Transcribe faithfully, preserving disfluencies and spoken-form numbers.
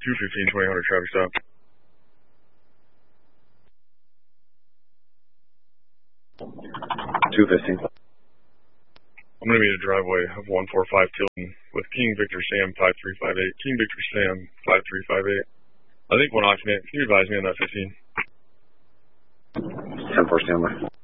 two fifteen, twenty hundred traffic stop. two fifteen. I'm going to be in a driveway of one four five Tilton with King Victor Sam five three five eight. King Victor Sam five three five eight. I think one occupant. Can you advise me on that fifteen? ten four standby.